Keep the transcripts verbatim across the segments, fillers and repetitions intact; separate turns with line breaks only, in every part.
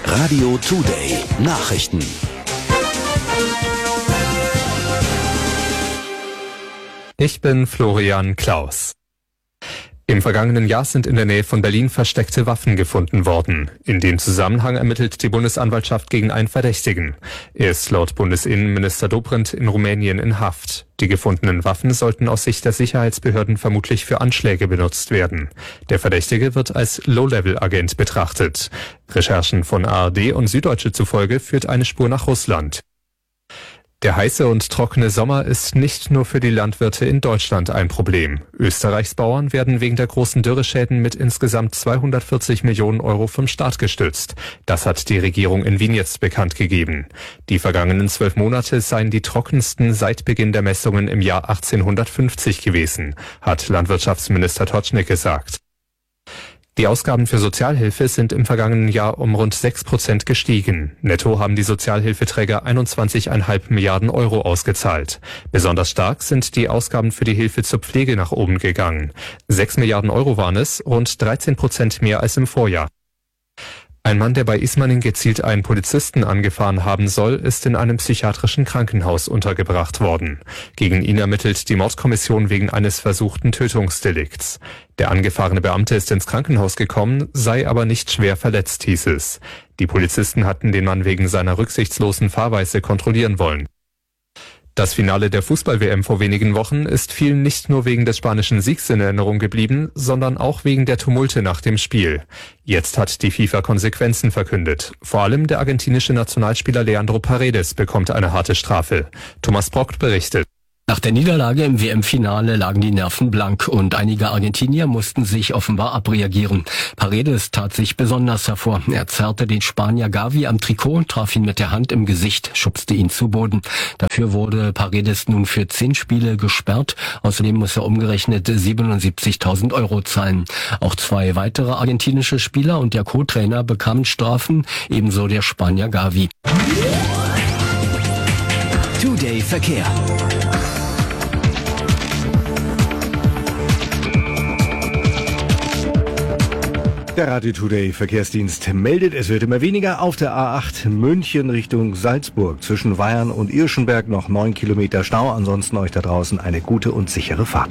Radio Today Nachrichten.
Ich bin Florian Klaus. Im vergangenen Jahr sind in der Nähe von Berlin versteckte Waffen gefunden worden. In dem Zusammenhang ermittelt die Bundesanwaltschaft gegen einen Verdächtigen. Er ist laut Bundesinnenminister Dobrindt in Rumänien in Haft. Die gefundenen Waffen sollten aus Sicht der Sicherheitsbehörden vermutlich für Anschläge benutzt werden. Der Verdächtige wird als Low-Level-Agent betrachtet. Recherchen von A R D und Süddeutsche zufolge führt eine Spur nach Russland. Der heiße und trockene Sommer ist nicht nur für die Landwirte in Deutschland ein Problem. Österreichs Bauern werden wegen der großen Dürreschäden mit insgesamt zweihundertvierzig Millionen Euro vom Staat gestützt. Das hat die Regierung in Wien jetzt bekannt gegeben. Die vergangenen zwölf Monate seien die trockensten seit Beginn der Messungen im Jahr achtzehnhundertfünfzig gewesen, hat Landwirtschaftsminister Totschnig gesagt. Die Ausgaben für Sozialhilfe sind im vergangenen Jahr um rund sechs Prozent gestiegen. Netto haben die Sozialhilfeträger einundzwanzig Komma fünf Milliarden Euro ausgezahlt. Besonders stark sind die Ausgaben für die Hilfe zur Pflege nach oben gegangen. sechs Milliarden Euro waren es, rund dreizehn Prozent mehr als im Vorjahr. Ein Mann, der bei Ismaning gezielt einen Polizisten angefahren haben soll, ist in einem psychiatrischen Krankenhaus untergebracht worden. Gegen ihn ermittelt die Mordkommission wegen eines versuchten Tötungsdelikts. Der angefahrene Beamte ist ins Krankenhaus gekommen, sei aber nicht schwer verletzt, hieß es. Die Polizisten hatten den Mann wegen seiner rücksichtslosen Fahrweise kontrollieren wollen. Das Finale der Fußball-W M vor wenigen Wochen ist vielen nicht nur wegen des spanischen Siegs in Erinnerung geblieben, sondern auch wegen der Tumulte nach dem Spiel. Jetzt hat die FIFA Konsequenzen verkündet. Vor allem der argentinische Nationalspieler Leandro Paredes bekommt eine harte Strafe. Thomas Brock berichtet.
Nach der Niederlage im W M-Finale lagen die Nerven blank und einige Argentinier mussten sich offenbar abreagieren. Paredes tat sich besonders hervor. Er zerrte den Spanier Gavi am Trikot, traf ihn mit der Hand im Gesicht, schubste ihn zu Boden. Dafür wurde Paredes nun für zehn Spiele gesperrt. Außerdem muss er umgerechnet siebenundsiebzigtausend Euro zahlen. Auch zwei weitere argentinische Spieler und der Co-Trainer bekamen Strafen, ebenso der Spanier Gavi.
Today Verkehr.
Der Radio Today Verkehrsdienst meldet, es wird immer weniger auf der A acht München Richtung Salzburg. Zwischen Weyern und Irschenberg noch neun Kilometer Stau. Ansonsten euch da draußen eine gute und sichere Fahrt.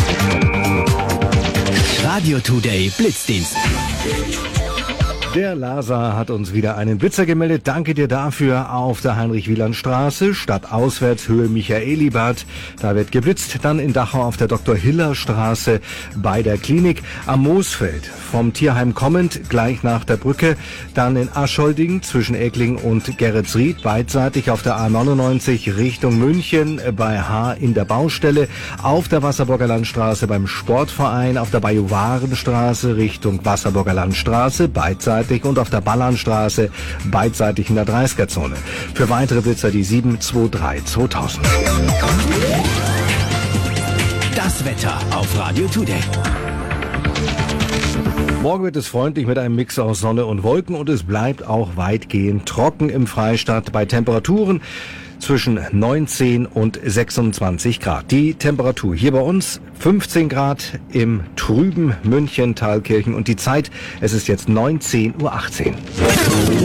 Radio Today Blitzdienst.
Der Lasa hat uns wieder einen Blitzer gemeldet. Danke dir dafür. Auf der Heinrich-Wieland-Straße, stadtauswärts, Höhe Michaelibad. Da wird geblitzt. Dann in Dachau auf der Doktor-Hiller-Straße bei der Klinik. Am Moosfeld vom Tierheim kommend, gleich nach der Brücke. Dann in Aschholding zwischen Eckling und Geretsried, beidseitig auf der A neunundneunzig Richtung München bei H in der Baustelle. Auf der Wasserburger Landstraße beim Sportverein. Auf der Bajuwarenstraße Richtung Wasserburger Landstraße, beidseitig. Und auf der Ballernstraße beidseitig in der dreißiger-Zone. Für weitere Blitzer die sieben zwei drei zweitausend.
Das Wetter auf Radio Today.
Morgen wird es freundlich mit einem Mix aus Sonne und Wolken und es bleibt auch weitgehend trocken im Freistaat bei Temperaturen zwischen neunzehn und sechsundzwanzig Grad. Die Temperatur hier bei uns fünfzehn Grad im trüben München, Thalkirchen und die Zeit, es ist jetzt neunzehn Uhr achtzehn.